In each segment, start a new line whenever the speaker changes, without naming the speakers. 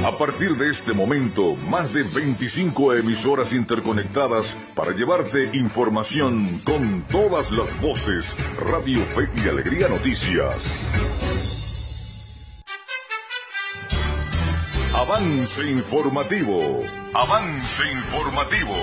A partir de este momento, más de 25 emisoras interconectadas para llevarte información con todas las voces. Radio Fe y Alegría Noticias. Avance informativo. Avance informativo.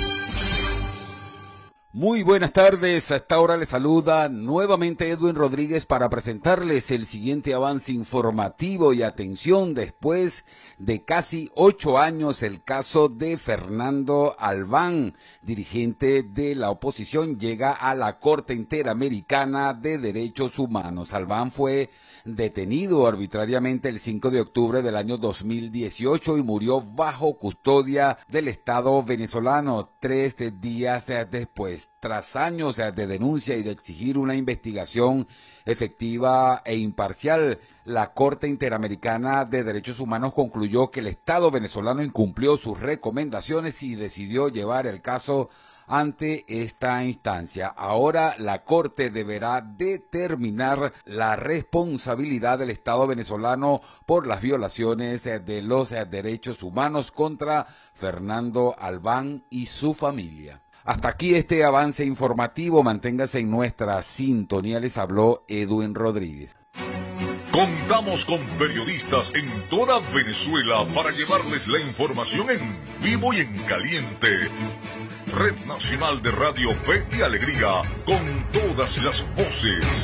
Muy buenas tardes, a esta hora les saluda nuevamente Edwin Rodríguez para presentarles el siguiente avance informativo y atención después de casi 8 años el caso de Fernando Albán, dirigente de la oposición, llega a la Corte Interamericana de Derechos Humanos. Albán fue detenido arbitrariamente el 5 de octubre del año 2018 y murió bajo custodia del Estado venezolano 3 días después. Tras años de denuncia y de exigir una investigación efectiva e imparcial, la Corte Interamericana de Derechos Humanos concluyó que el Estado venezolano incumplió sus recomendaciones y decidió llevar el caso ante esta instancia. Ahora la Corte deberá determinar la responsabilidad del Estado venezolano por las violaciones de los derechos humanos contra Fernando Albán y su familia. Hasta aquí este avance informativo, manténgase en nuestra sintonía, les habló Edwin Rodríguez.
Contamos con periodistas en toda Venezuela para llevarles la información en vivo y en caliente. Red Nacional de Radio Fe y Alegría, con todas las voces.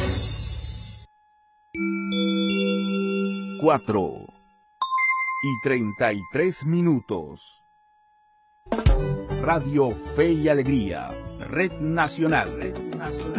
4:33. Radio Fe y Alegría, Red Nacional.